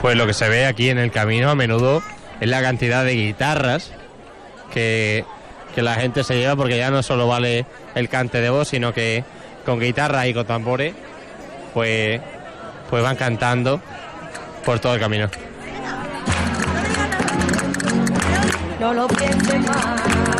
pues lo que se ve aquí en el camino a menudo es la cantidad de guitarras que la gente se lleva, porque ya no solo vale el cante de voz, sino que con guitarra y con tambores pues van cantando por todo el camino. No lo pienses más.